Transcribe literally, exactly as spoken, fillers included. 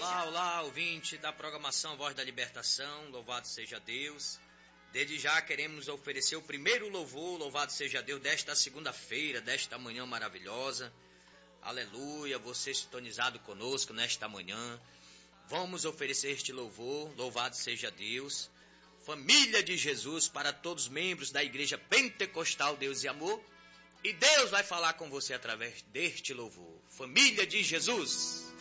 Olá, olá, ouvinte da programação Voz da Libertação, louvado seja Deus. Desde já queremos oferecer o primeiro louvor, louvado seja Deus, desta segunda-feira, desta manhã maravilhosa. Aleluia, você sintonizado conosco nesta manhã. Vamos oferecer este louvor, louvado seja Deus. Família de Jesus, para todos os membros da Igreja Pentecostal Deus e Amor. E Deus vai falar com você através deste louvor. Família de Jesus.